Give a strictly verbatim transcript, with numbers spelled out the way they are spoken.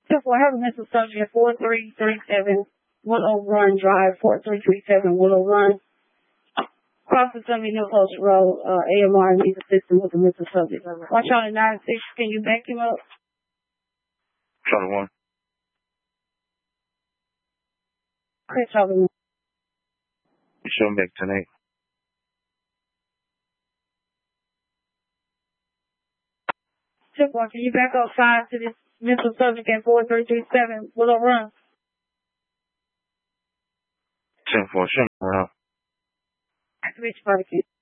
Just for having mental subject four three three seven Willow Run Drive, four three three seven Willow Run. Cross the Sunday New Coast Road, uh, A M R needs assistance with the mental subject. Watch out in nine six, can you back him up? Charlie one. Okay, Charlie one. Show him back tonight. Check one, can you back up five to this mental subject at four three three seven Willow Run? ten four, show him around. Activate your body.